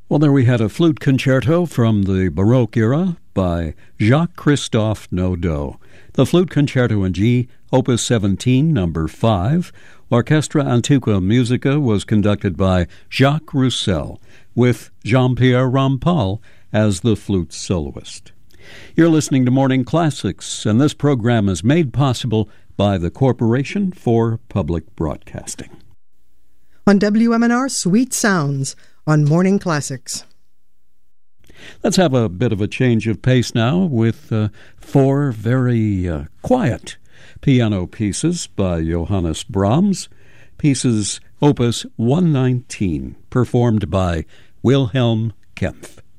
Well, there we had a flute concerto from the Baroque era by Jacques-Christophe Naudot. The Flute Concerto in G, Opus 17, number 5. Orchestra Antiqua Musica was conducted by Jacques Roussel, with Jean-Pierre Rampal as the flute soloist. You're listening to Morning Classics, and this program is made possible by the Corporation for Public Broadcasting. On WMNR, Sweet Sounds on Morning Classics. Let's have a bit of a change of pace now with four very quiet piano pieces by Johannes Brahms, pieces Opus 119, performed by Wilhelm Kempff.